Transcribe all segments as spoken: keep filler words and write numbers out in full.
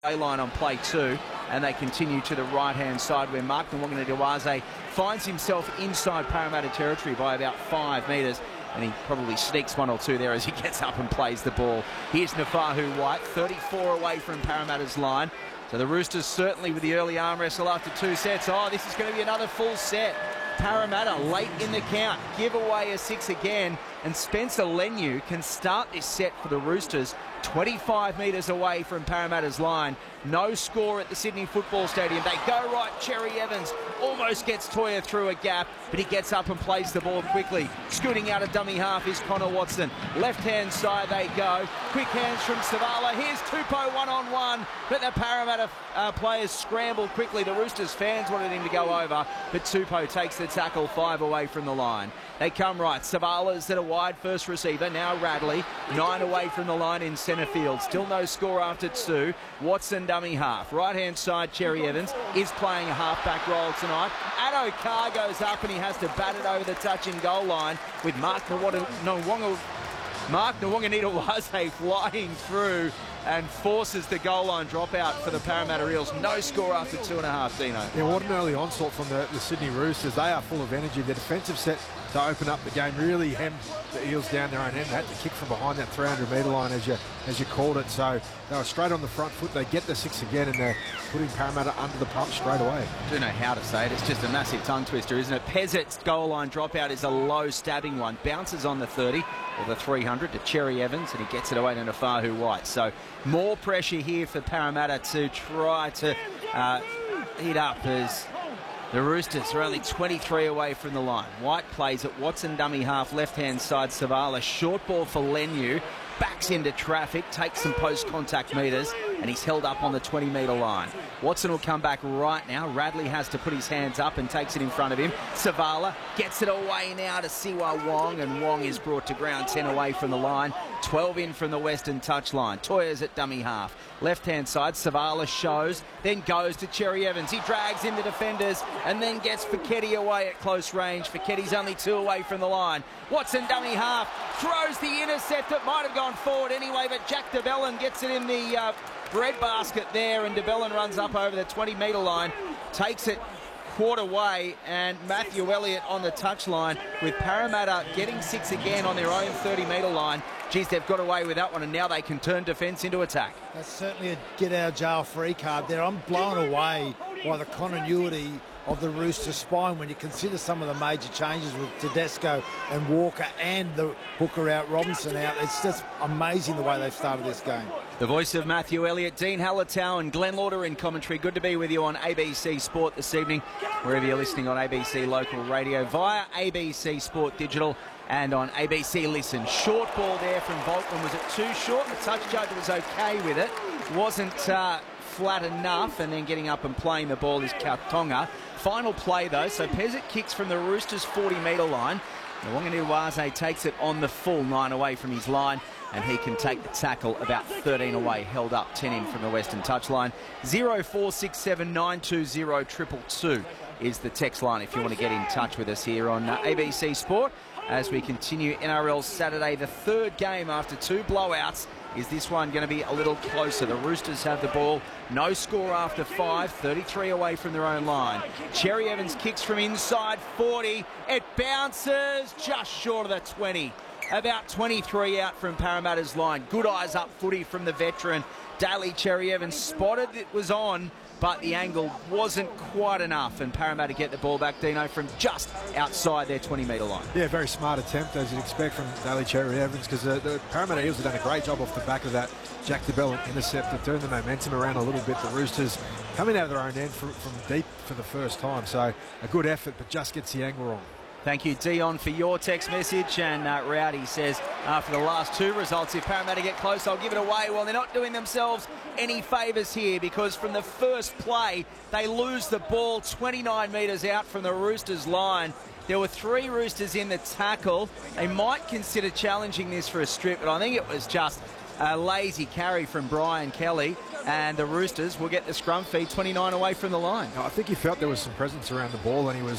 line on play two, and they continue to the right-hand side where Mark Nwonganitawase finds himself inside Parramatta territory by about five metres, and he probably sneaks one or two there as he gets up and plays the ball. Here's Nafahu White, thirty-four away from Parramatta's line. So the Roosters certainly with the early arm wrestle after two sets. Oh, this is going to be another full set. Parramatta late in the count, give away a six again, and Spencer Leniu can start this set for the Roosters, twenty-five metres away from Parramatta's line. No score at the Sydney Football Stadium. They go right. Cherry Evans almost gets Toia through a gap, but he gets up and plays the ball quickly. Scooting out of dummy half is Connor Watson. Left-hand side they go. Quick hands from Savala. Here's Tupou one-on-one, but the Parramatta uh, players scramble quickly. The Roosters fans wanted him to go over, but Tupou takes the tackle five away from the line. They come right. Savala's at a wide first receiver. Now Radley, nine away from the line in centre field. Still no score after two. Watson dummy half. Right-hand side, Cherry Evans is playing a half-back role tonight. Addo Carr goes up and he has to bat it over the touch and goal line with Mark Nwonganitawase Mark Nwonganitawase flying through and forces the goal line dropout for the Parramatta Eels. No score after two and a half, Dino. Yeah, what an early onslaught from the, the Sydney Roosters. They are full of energy. Their defensive set to open up the game really hemmed the Eels down their own end. They had to kick from behind that three hundred metre line, as you as you called it. So they were straight on the front foot. They get the six again, and they're putting Parramatta under the pump straight away. I don't know how to say it. It's just a massive tongue twister, isn't it? Pezzet's goal line dropout is a low stabbing one. Bounces on the thirty or the three hundred to Cherry Evans, and he gets it away to Nafahu White. So more pressure here for Parramatta to try to uh, heat up as the Roosters are only twenty-three away from the line. White plays at Watson dummy half, left-hand side Savala. Short ball for Leniu. Backs into traffic, takes some post-contact metres, and he's held up on the twenty metre line. Watson will come back right now. Radley has to put his hands up and takes it in front of him. Savala gets it away now to Siwa Wong, and Wong is brought to ground ten away from the line. twelve in from the western touchline. Toya's at dummy half. Left-hand side, Savala shows, then goes to Cherry Evans. He drags in the defenders and then gets Feketi away at close range. Feketi's only two away from the line. Watson dummy half, throws the intercept that might have gone forward anyway, but Jack de Belin gets it in the uh, bread basket there, and de Belin runs up over the twenty metre line, takes it quarter way, and Matthew Elliott on the touchline with Parramatta getting six again on their own thirty metre line. Geez, they've got away with that one, and now they can turn defence into attack. That's certainly a get-out-of-jail-free card there. I'm blown away by the continuity of the Rooster spine when you consider some of the major changes with Tedesco and Walker and the hooker out, Robinson out. It's just amazing the way they've started this game. The voice of Matthew Elliott, Dean Hallertau and Glenn Lauder in commentary. Good to be with you on A B C Sport this evening, wherever you're listening on A B C Local Radio, via A B C Sport Digital and on A B C Listen. Short ball there from Volkman. Was it too short? The touch judge was okay with it. Wasn't uh, flat enough, and then getting up and playing the ball is Kautonga. Final play though, so Pezzett kicks from the Roosters' forty metre line. Nwonganitawase takes it on the full, nine away from his line, and he can take the tackle about thirteen away, held up ten in from the western touchline. zero four six seven nine two zero two two two is the text line if you want to get in touch with us here on uh, A B C Sport as we continue N R L Saturday. The third game after two blowouts. Is this one going to be a little closer? The Roosters have the ball. No score after five. thirty-three away from their own line. Cherry Evans kicks from inside forty. It bounces just short of the twenty. About twenty-three out from Parramatta's line. Good eyes up footy from the veteran. Daly Cherry Evans spotted it was on, but the angle wasn't quite enough, and Parramatta get the ball back, Dino, from just outside their twenty metre line. Yeah, very smart attempt, as you'd expect from Daly Cherry Evans, because the, the Parramatta Eels have done a great job off the back of that Jack de Belin intercept to turn the momentum around a little bit. The Roosters coming out of their own end from, from deep for the first time, so a good effort, but just gets the angle wrong. Thank you, Dion, for your text message. And uh, Rowdy says, after the last two results, if Parramatta get close, I'll give it away. Well, they're not doing themselves any favours here, because from the first play, they lose the ball twenty-nine metres out from the Roosters' line. There were three Roosters in the tackle. They might consider challenging this for a strip, but I think it was just a lazy carry from Brian Kelly, and the Roosters will get the scrum feed twenty-nine away from the line. No, I think he felt there was some presence around the ball, and he was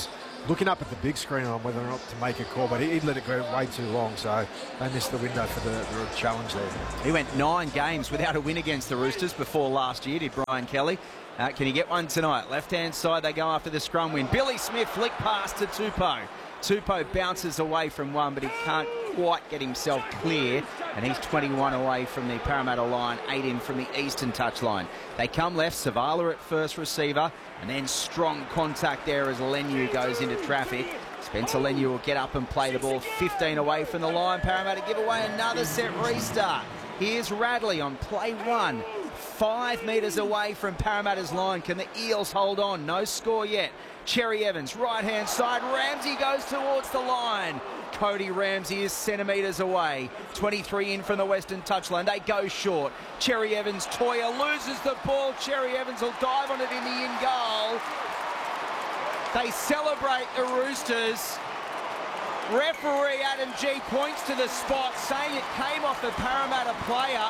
looking up at the big screen on whether or not to make a call, but he, he let it go way too long, so they missed the window for the, the challenge there. He went nine games without a win against the Roosters before last year, did Brian Kelly. Uh, can he get one tonight? Left-hand side, they go after the scrum win. Billy Smith flick pass to Tupou. Tupou bounces away from one, but he can't quite get himself clear, and he's twenty-one away from the Parramatta line, eight in from the eastern touchline. They come left, Savala at first receiver, and then strong contact there as Leniu goes into traffic. Spencer Leniu will get up and play the ball, fifteen away from the line. Parramatta give away another set restart. Here's Radley on play one. Five metres away from Parramatta's line. Can the Eels hold on? No score yet. Cherry Evans, right-hand side. Ramsey goes towards the line. Cody Ramsey is centimetres away. twenty-three in from the western touchline. They go short. Cherry Evans, Toya loses the ball. Cherry Evans will dive on it in the in goal. They celebrate the Roosters. Referee Adam G points to the spot, saying it came off the Parramatta player.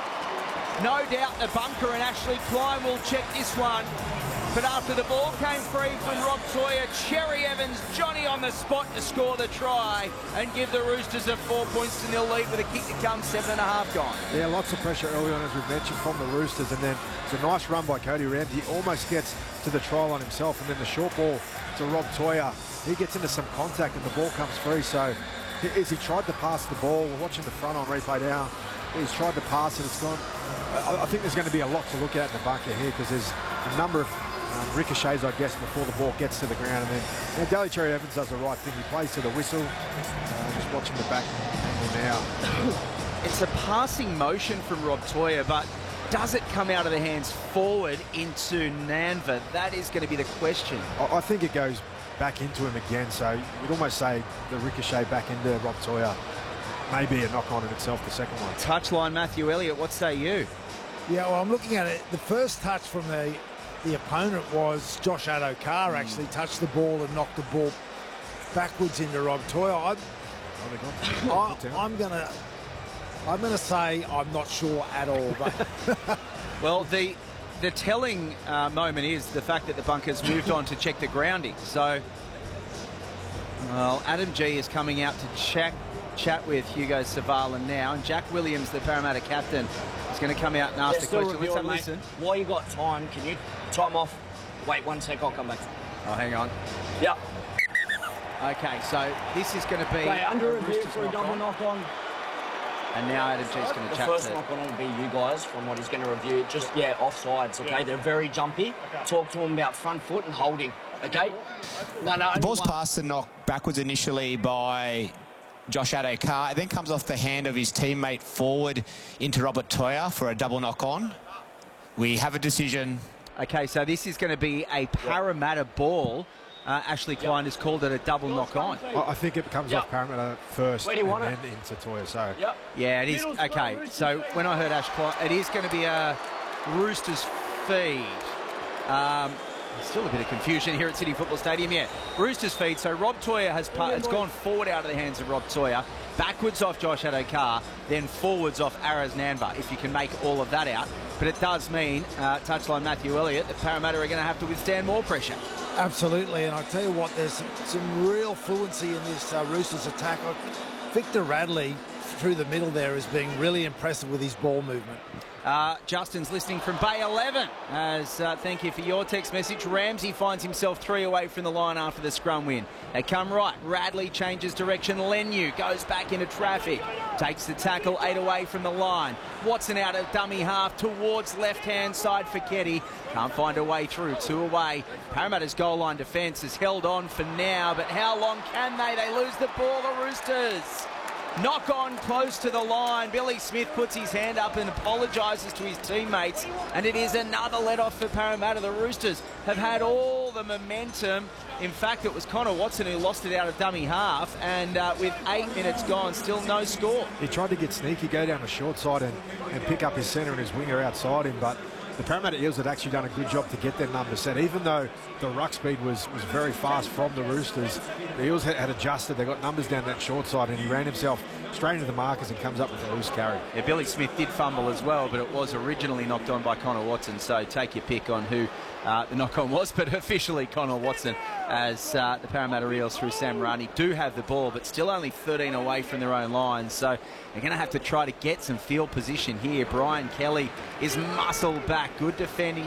No doubt the bunker and Ashley Klein will check this one. But after the ball came free from Rob Toya, Cherry Evans, Johnny on the spot to score the try and give the Roosters a four points to nil lead with a kick to come, seven and a half gone. Yeah, lots of pressure early on, as we've mentioned, from the Roosters, and then it's a nice run by Cody Ramsey. He almost gets to the try line himself, and then the short ball to Rob Toya. He gets into some contact and the ball comes free. So as he tried to pass the ball, we're watching the front on replay now. He's tried to pass it, it's gone. I, I think there's going to be a lot to look at in the bunker here, because there's a number of um, ricochets, I guess, before the ball gets to the ground. And then you know, Daly Cherry Evans does the right thing. He plays to the whistle. Uh, just watching the back angle now. It's a passing motion from Rob Toya, but does it come out of the hands forward into Nanva? That is going to be the question. I, I think it goes back into him again, so you'd almost say the ricochet back into Rob Toya. Maybe a knock on in itself, the second one. Touchline, Matthew Elliott, what say you? Yeah, well, I'm looking at it. The first touch from the, the opponent was Josh Addo-Carr mm. actually touched the ball and knocked the ball backwards into Rob Toya. I'm, I, I'm going to I'm gonna say I'm not sure at all. But well, the the telling uh, moment is the fact that the bunker's moved on to check the grounding. So, well, Adam G is coming out to check. chat with Hugo Savala now, and Jack Williams, the Parramatta captain, is going to come out and ask yeah, the question. Let's have a listen. While you got time, can you time off? Wait one sec, I'll come back. Oh, hang on. Yeah. Okay, so this is going to be okay, under review for a double knock on. And now Adam G's going to chat to... The first knock on will be you guys, from what he's going to review. Just, yeah, offsides, okay? Yeah. They're very jumpy. Okay. Talk to him about front foot and holding, okay? No, no. The ball's passed and knocked backwards initially by Josh Addo-Carr. It then comes off the hand of his teammate forward into Robert Toya for a double knock on. We have a decision. Okay, so this is going to be a Parramatta ball. Uh, Ashley Klein yep. has called it a double knock on. I think it comes yep. off Parramatta first and then it? into Toya. So yep. yeah, it is. Okay, so when I heard Ash Klein, it is going to be a Roosters feed. Um, still a bit of confusion here at City Football Stadium. Yeah, Roosters feed. So Rob Toya has it's gone forward out of the hands of Rob Toya, backwards off Josh Addo-Carr, then forwards off Araz Nanva, if you can make all of that out. But it does mean, uh, touchline Matthew Elliott, that Parramatta are going to have to withstand more pressure. Absolutely, and I tell you what, there's some, some real fluency in this uh, Roosters attack. Victor Radley through the middle there is being really impressive with his ball movement. Uh, Justin's listening from Bay eleven. As uh, thank you for your text message. Ramsey finds himself three away from the line after the scrum win. They come right. Radley changes direction. Leniu goes back into traffic. Takes the tackle, eight away from the line. Watson out of dummy half towards left-hand side for Ketty. Can't find a way through. Two away. Parramatta's goal line defence is held on for now, but how long can they? They lose the ball, the Roosters. Knock on close to the line. Billy Smith puts his hand up and apologises to his teammates. And it is another let-off for Parramatta. The Roosters have had all the momentum. In fact, it was Connor Watson who lost it out of dummy half. And uh, with eight minutes gone, still no score. He tried to get sneaky, go down the short side and, and pick up his centre and his winger outside him. But the Parramatta Eels had actually done a good job to get their numbers set. Even though the ruck speed was, was very fast from the Roosters, the Eels had, had adjusted. They got numbers down that short side, and he ran himself straight into the markers and comes up with a loose carry. Yeah, Billy Smith did fumble as well, but it was originally knocked on by Connor Watson, so take your pick on who uh, the knock-on was, but officially Connor Watson, as uh, the Parramatta Eels through Sam Rani do have the ball, but still only thirteen away from their own line, so they're going to have to try to get some field position here. Brian Kelly is muscled back, good defending